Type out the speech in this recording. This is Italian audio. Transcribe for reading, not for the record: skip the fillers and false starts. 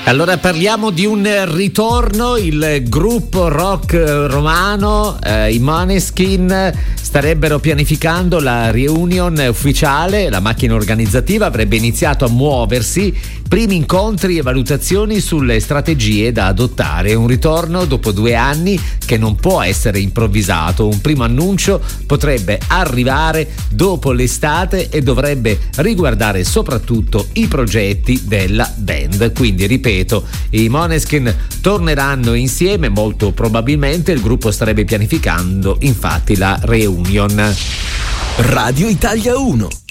Allora parliamo di un ritorno. Il gruppo rock romano, i Måneskin, starebbero pianificando la reunion ufficiale. La macchina organizzativa avrebbe iniziato a muoversi, primi incontri e valutazioni sulle strategie da adottare. Un ritorno dopo 2 anni che non può essere improvvisato. Un primo annuncio potrebbe arrivare dopo l'estate e dovrebbe riguardare soprattutto i progetti della band. Quindi ripeto, i Måneskin torneranno insieme molto probabilmente. Il gruppo starebbe pianificando infatti la reunion. Radio Italia 1.